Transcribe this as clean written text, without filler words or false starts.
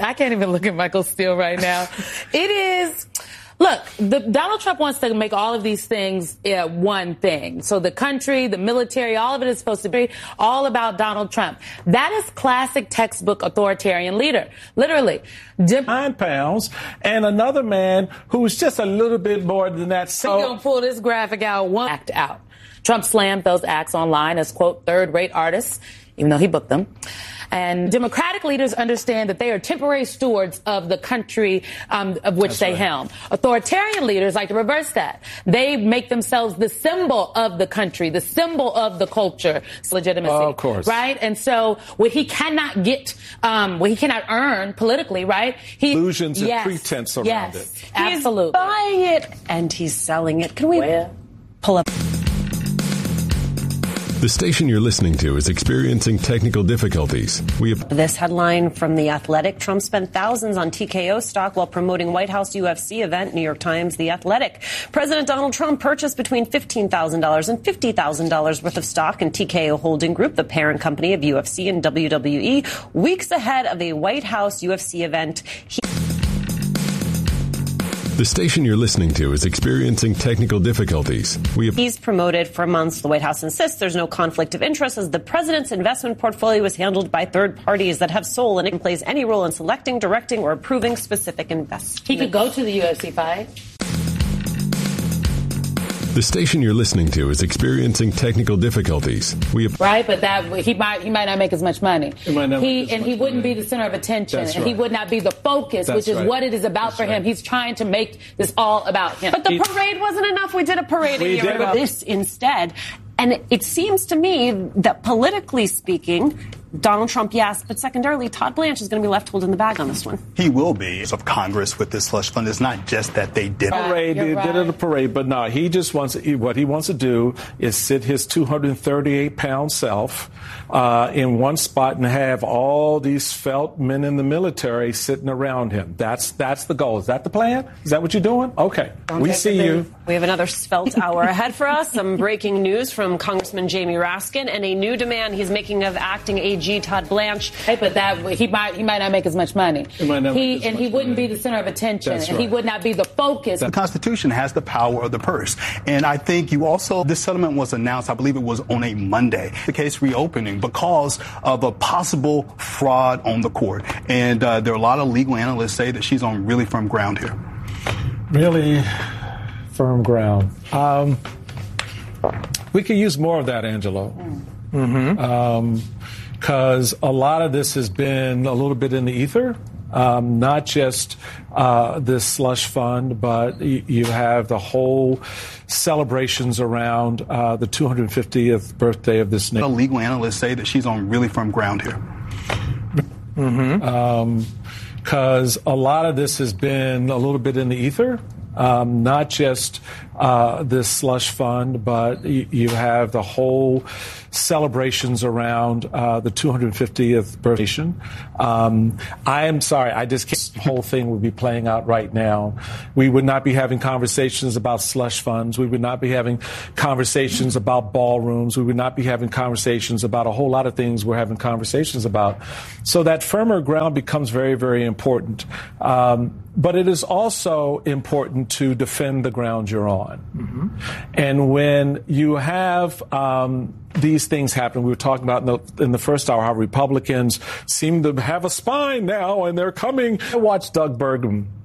I can't even look at Michael Steele right now. It is. Look, Donald Trump wants to make all of these things one thing. So the country, the military, all of it is supposed to be all about Donald Trump. That is classic textbook authoritarian leader. Literally. 9 pounds, and another man who's just a little bit more than that. So he's going to pull this graphic out, one act out. Trump slammed those acts online as, quote, third-rate artists, even though he booked them. And Democratic leaders understand that they are temporary stewards of the country of which they helm. Authoritarian leaders like to reverse that. They make themselves the symbol of the country, the symbol of the culture, legitimacy. Oh, of course. Right? And so what he cannot get, what he cannot earn politically, right? Illusions and pretense around it. Absolutely. He's buying it and he's selling it. Can we pull up? The station you're listening to is experiencing technical difficulties. This headline from The Athletic: Trump spent thousands on TKO stock while promoting White House UFC event. New York Times, The Athletic. President Donald Trump purchased between $15,000 and $50,000 worth of stock in TKO Holding Group, the parent company of UFC and WWE, weeks ahead of a White House UFC event. The station you're listening to is experiencing technical difficulties. He's promoted for months. The White House insists there's no conflict of interest as the president's investment portfolio is handled by third parties that have sole and plays any role in selecting, directing, or approving specific investments. He could go to the UFC fight. The station you're listening to is experiencing technical difficulties. Right, but that he might not make as much money. He wouldn't be the center of attention, That's and right. he would not be the focus, That's which is right. what it is about That's for him. right. He's trying to make this all about him. But the parade wasn't enough. We did a parade a year ago. This instead. And it seems to me that politically speaking, Donald Trump, yes, but secondarily, Todd Blanche is going to be left holding the bag on this one. He will be of Congress with this slush fund. It's not just that they did parade, they did it a parade, but no, he just wants what he wants to do is sit his 238-pound self in one spot and have all these felt men in the military sitting around him. That's the goal. Is that the plan? Is that what you're doing? Okay, we see you. We have another svelte hour ahead for us. Some breaking news from Congressman Jamie Raskin and a new demand he's making of acting AG Todd Blanche. Hey, but he might not make as much money. He wouldn't be the center of attention, That's and right. he would not be the focus. The Constitution has the power of the purse. And I think this settlement was announced, I believe it was on a Monday, the case reopening because of a possible fraud on the court. And there are a lot of legal analysts say that she's on really firm ground here. Really firm ground. We could use more of that, Angelo. Because a lot of this has been a little bit in the ether. Not just this slush fund, but you have the whole celebrations around the 250th birthday of this nation. Legal analysts say that she's on really firm ground here. Because a lot of this has been a little bit in the ether. Not just this slush fund, but you have the whole celebrations around the 250th birthday. I am sorry, I just can't. The whole thing would be playing out right now. We would not be having conversations about slush funds. We would not be having conversations about ballrooms. We would not be having conversations about a whole lot of things we're having conversations about. So that firmer ground becomes very, very important. But it is also important to defend the ground you're on. And when you have these things happen, we were talking about in the first hour how Republicans seem to have a spine now, and they're coming. I watched Doug Burgum